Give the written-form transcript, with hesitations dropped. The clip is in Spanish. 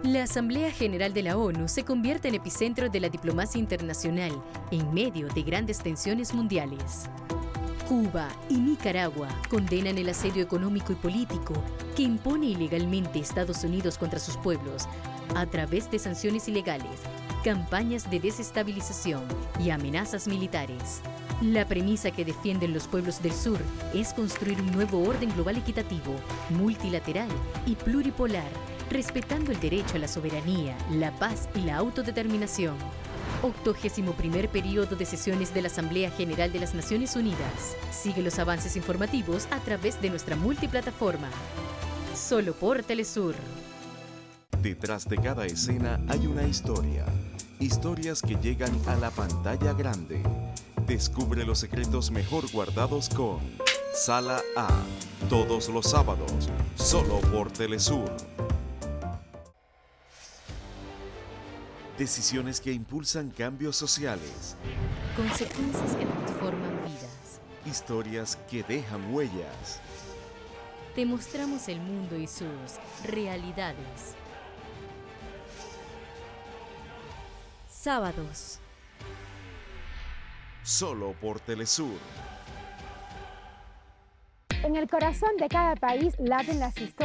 La Asamblea General de la ONU se convierte en epicentro de la diplomacia internacional en medio de grandes tensiones mundiales. Cuba y Nicaragua condenan el asedio económico y político que impone ilegalmente Estados Unidos contra sus pueblos a través de sanciones ilegales, campañas de desestabilización y amenazas militares. La premisa que defienden los pueblos del sur es construir un nuevo orden global equitativo, multilateral y pluripolar, respetando el derecho a la soberanía, la paz y la autodeterminación. 81º periodo de sesiones de la Asamblea General de las Naciones Unidas. Sigue los avances informativos a través de nuestra multiplataforma. Solo por Telesur. Detrás de cada escena hay una historia. Historias que llegan a la pantalla grande. Descubre los secretos mejor guardados con Sala A. Todos los sábados, solo por Telesur. Decisiones que impulsan cambios sociales. Consecuencias que transforman vidas. Historias que dejan huellas. Te mostramos el mundo y sus realidades. Sábados. Solo por Telesur. En el corazón de cada país laten las historias.